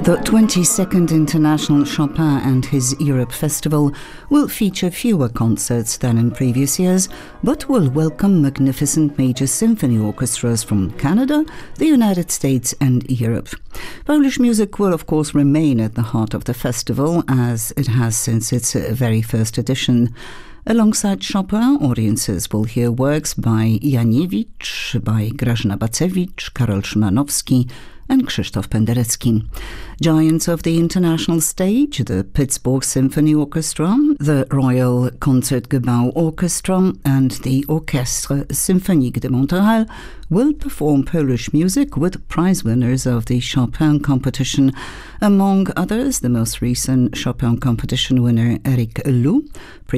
The 22nd International Chopin and His Europe Festival will feature fewer concerts than in previous years, but will welcome magnificent major symphony orchestras from Canada, the United States and Europe. Polish music will of course remain at the heart of the festival, as it has since its very first edition. Alongside Chopin, audiences will hear works by Janiewicz, by Grażyna Bacewicz, Karol Szymanowski and Krzysztof Penderecki. Giants of the international stage, the Pittsburgh Symphony Orchestra, the Royal Concertgebouw Orchestra and the Orchestre Symphonique de Montréal will perform Polish music with prize winners of the Chopin competition, among others the most recent Chopin competition winner Eric Lou,